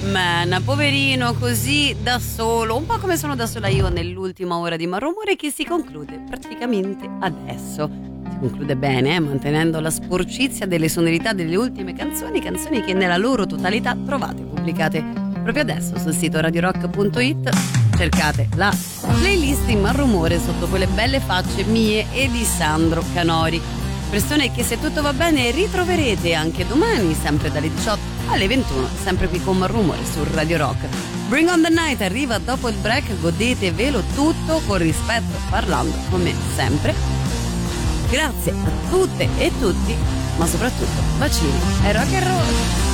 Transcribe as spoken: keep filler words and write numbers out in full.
Man, poverino, così da solo, un po' come sono da sola io nell'ultima ora di Malrumore, che si conclude praticamente adesso. Si conclude bene, eh, mantenendo la sporcizia delle sonorità delle ultime canzoni, canzoni che nella loro totalità trovate pubblicate proprio adesso sul sito radio rock punto it. Cercate la playlist in Malrumore sotto quelle belle facce mie e di Sandro Canori. Persone che, se tutto va bene, ritroverete anche domani, sempre dalle diciotto alle ventuno, sempre qui con Malrumore su Radio Rock. Bring on the Night arriva dopo il break, godetevelo tutto con rispetto, parlando come sempre. Grazie a tutte e tutti, ma soprattutto bacini e rock and roll.